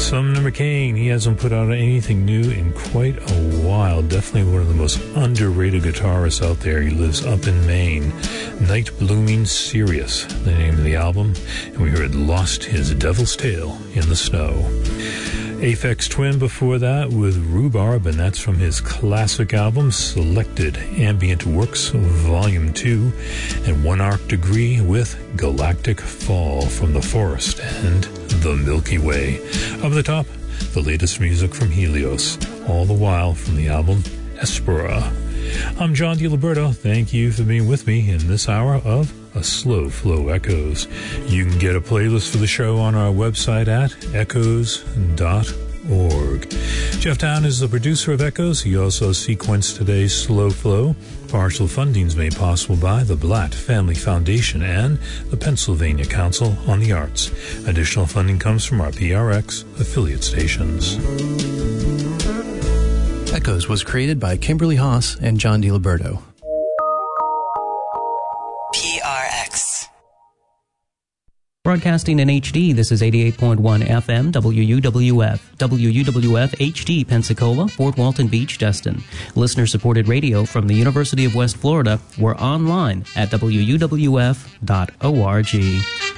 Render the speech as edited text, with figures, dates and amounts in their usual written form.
Sumner McCain, he hasn't put out anything new in quite a while. Definitely one of the most underrated guitarists out there. He lives up in Maine. Night Blooming Sirius, the name of the album. And we heard Lost His Devil's Tail in the Snow. Aphex Twin before that with Rhubarb, and that's from his classic album, Selected Ambient Works, Volume 2. And One Arc Degree with Galactic Fall from The Forest and The Milky Way. Up at the top, the latest music from Helios, all the while from the album Espera. I'm John DiLiberto. Thank you for being with me in this hour of A Slow Flow Echoes. You can get a playlist for the show on our website at echoes.org. Jeff Town is the producer of Echoes. He also sequenced today's Slow Flow. Partial fundings made possible by the Blatt Family Foundation and the Pennsylvania Council on the Arts. Additional funding comes from our PRX affiliate stations. Echoes was created by Kimberly Haas and John DiLiberto. PRX. Broadcasting in HD, this is 88.1 FM, WUWF. WUWF HD, Pensacola, Fort Walton Beach, Destin. Listener-supported radio from the University of West Florida. We're online at WUWF.org.